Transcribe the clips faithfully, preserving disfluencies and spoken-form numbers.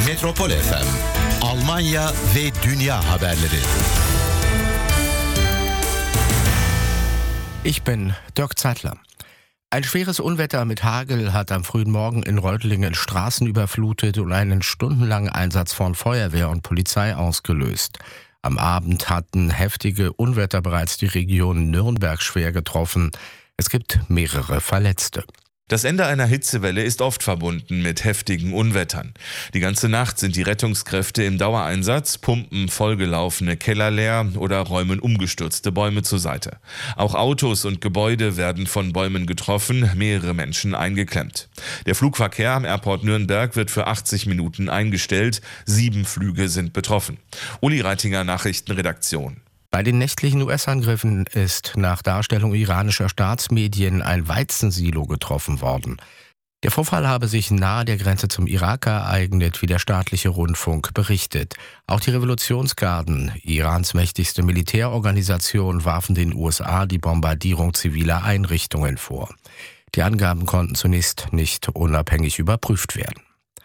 Metropol F M, Almanya ve Dünya haberleri. Ich bin Dirk Zeitler. Ein schweres Unwetter mit Hagel hat am frühen Morgen in Reutlingen Straßen überflutet und einen stundenlangen Einsatz von Feuerwehr und Polizei ausgelöst. Am Abend hatten heftige Unwetter bereits die Region Nürnberg schwer getroffen. Es gibt mehrere Verletzte. Das Ende einer Hitzewelle ist oft verbunden mit heftigen Unwettern. Die ganze Nacht sind die Rettungskräfte im Dauereinsatz, pumpen vollgelaufene Keller leer oder räumen umgestürzte Bäume zur Seite. Auch Autos und Gebäude werden von Bäumen getroffen, mehrere Menschen eingeklemmt. Der Flugverkehr am Airport Nürnberg wird für achtzig Minuten eingestellt. Sieben Flüge sind betroffen. Uli Reitinger, Nachrichtenredaktion. Bei den nächtlichen U S-Angriffen ist nach Darstellung iranischer Staatsmedien ein Weizensilo getroffen worden. Der Vorfall habe sich nahe der Grenze zum Irak ereignet, wie der staatliche Rundfunk berichtet. Auch die Revolutionsgarden, Irans mächtigste Militärorganisation, warfen den U S A die Bombardierung ziviler Einrichtungen vor. Die Angaben konnten zunächst nicht unabhängig überprüft werden.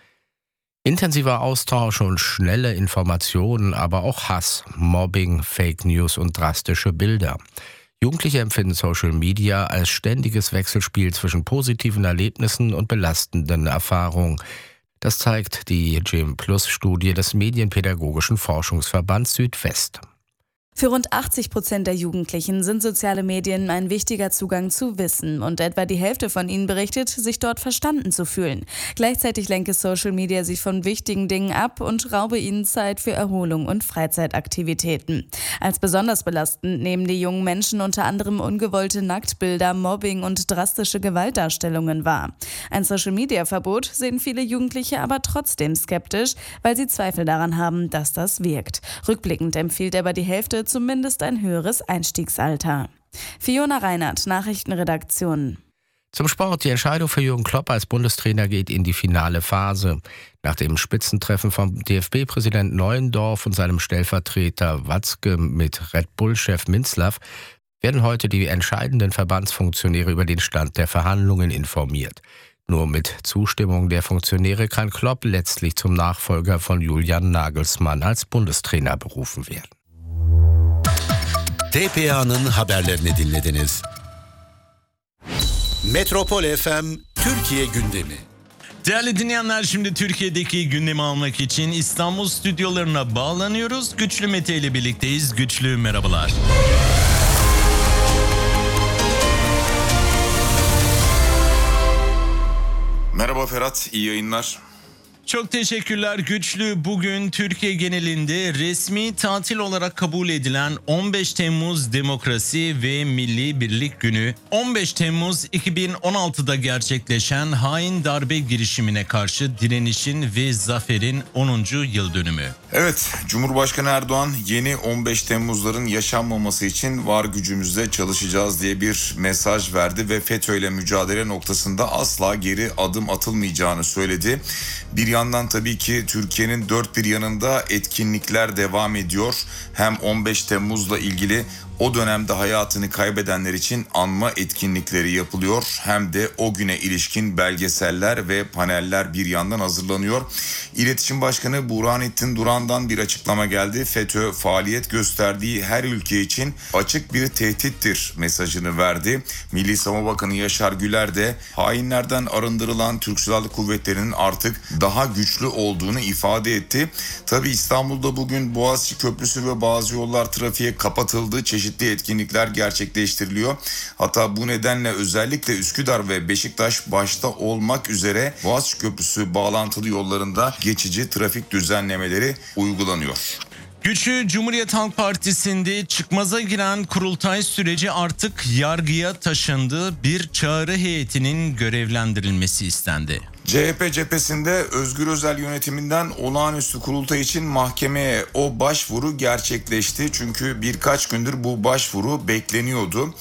Intensiver Austausch und schnelle Informationen, aber auch Hass, Mobbing, Fake News und drastische Bilder. Jugendliche empfinden Social Media als ständiges Wechselspiel zwischen positiven Erlebnissen und belastenden Erfahrungen. Das zeigt die G E M Plus Studie des Medienpädagogischen Forschungsverbands Südwest. Für rund achtzig Prozent der Jugendlichen sind soziale Medien ein wichtiger Zugang zu Wissen und etwa die Hälfte von ihnen berichtet, sich dort verstanden zu fühlen. Gleichzeitig lenke Social Media sie von wichtigen Dingen ab und raube ihnen Zeit für Erholung und Freizeitaktivitäten. Als besonders belastend nehmen die jungen Menschen unter anderem ungewollte Nacktbilder, Mobbing und drastische Gewaltdarstellungen wahr. Ein Social-Media-Verbot sehen viele Jugendliche aber trotzdem skeptisch, weil sie Zweifel daran haben, dass das wirkt. Rückblickend empfiehlt aber die Hälfte zumindest ein höheres Einstiegsalter. Fiona Reinhardt, Nachrichtenredaktion. Zum Sport. Die Entscheidung für Jürgen Klopp als Bundestrainer geht in die finale Phase. Nach dem Spitzentreffen vom D F B-Präsident Neuendorf und seinem Stellvertreter Watzke mit Red Bull-Chef Minzlaff werden heute die entscheidenden Verbandsfunktionäre über den Stand der Verhandlungen informiert. Nur mit Zustimmung der Funktionäre kann Klopp letztlich zum Nachfolger von Julian Nagelsmann als Bundestrainer berufen werden. T P A'nın haberlerini dinlediniz. Metropol F M Türkiye gündemi. Değerli dinleyenler, şimdi Türkiye'deki gündemi almak için İstanbul stüdyolarına bağlanıyoruz. Güçlü Mete ile birlikteyiz. Güçlü, merhabalar. Merhaba Ferhat, iyi yayınlar. Çok teşekkürler Güçlü. Bugün Türkiye genelinde resmi tatil olarak kabul edilen on beş Temmuz Demokrasi ve Milli Birlik Günü, on beş Temmuz iki bin on altıda gerçekleşen hain darbe girişimine karşı direnişin ve zaferin onuncu yıl dönümü. Evet, Cumhurbaşkanı Erdoğan yeni on beş Temmuzların yaşanmaması için var gücümüzle çalışacağız diye bir mesaj verdi ve FETÖ'yle mücadele noktasında asla geri adım atılmayacağını söyledi. Bir yandan tabii ki Türkiye'nin dört bir yanında etkinlikler devam ediyor. Hem on beş Temmuz'la ilgili o dönemde hayatını kaybedenler için anma etkinlikleri yapılıyor. Hem de o güne ilişkin belgeseller ve paneller bir yandan hazırlanıyor. İletişim Başkanı Burhanettin Duran'dan bir açıklama geldi. FETÖ faaliyet gösterdiği her ülke için açık bir tehdittir mesajını verdi. Milli Savunma Bakanı Yaşar Güler de hainlerden arındırılan Türk Silahlı Kuvvetleri'nin artık daha güçlü olduğunu ifade etti. Tabii İstanbul'da bugün Boğaziçi Köprüsü ve bazı yollar trafiğe kapatıldı. Çeşitli etkinlikler gerçekleştiriliyor. Hatta bu nedenle özellikle Üsküdar ve Beşiktaş başta olmak üzere Boğaziçi Köprüsü bağlantılı yollarında geçici trafik düzenlemeleri uygulanıyor. Güçlü, Cumhuriyet Halk Partisi'nde çıkmaza giren kurultay süreci artık yargıya taşındı. Bir çağrı heyetinin görevlendirilmesi istendi. C H P cephesinde Özgür Özel yönetiminden olağanüstü kurultay için mahkemeye o başvuru gerçekleşti. Çünkü birkaç gündür bu başvuru bekleniyordu.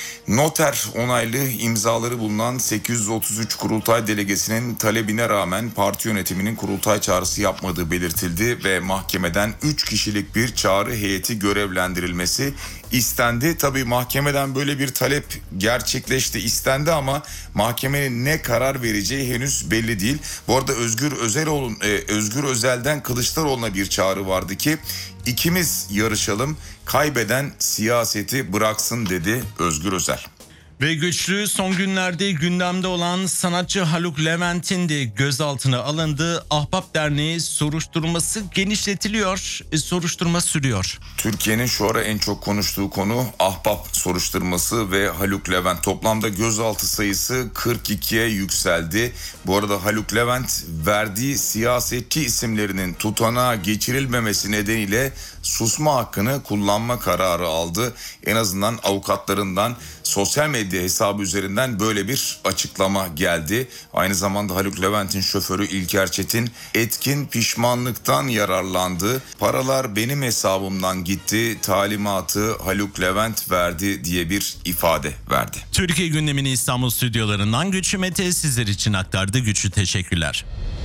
Noter onaylı imzaları bulunan sekiz yüz otuz üç kurultay delegesinin talebine rağmen parti yönetiminin kurultay çağrısı yapmadığı belirtildi ve mahkemeden üç kişilik bir çağrı heyeti görevlendirilmesi istendi. Tabii mahkemeden böyle bir talep gerçekleşti, istendi ama mahkemenin ne karar vereceği henüz belli değil. Bu arada Özgür Özel'in e, Özgür Özel'den Kılıçdaroğlu'na bir çağrı vardı ki ikimiz yarışalım, kaybeden siyaseti bıraksın dedi Özgür Özel. Ve güçlü son günlerde gündemde olan sanatçı Haluk Levent'in de gözaltına alındığı Ahbap Derneği soruşturması genişletiliyor, e, soruşturma sürüyor. Türkiye'nin şu ara en çok konuştuğu konu Ahbap soruşturması ve Haluk Levent. Toplamda gözaltı sayısı kırk ikiye yükseldi. Bu arada Haluk Levent verdiği siyasetçi isimlerinin tutanağa geçirilmemesi nedeniyle susma hakkını kullanma kararı aldı. En azından avukatlarından sosyal medya hesabı üzerinden böyle bir açıklama geldi. Aynı zamanda Haluk Levent'in şoförü İlker Çetin etkin pişmanlıktan yararlandı. Paralar benim hesabımdan gitti, talimatı Haluk Levent verdi diye bir ifade verdi. Türkiye gündemini İstanbul stüdyolarından Güçlü Mete sizler için aktardı. Güçlü, teşekkürler.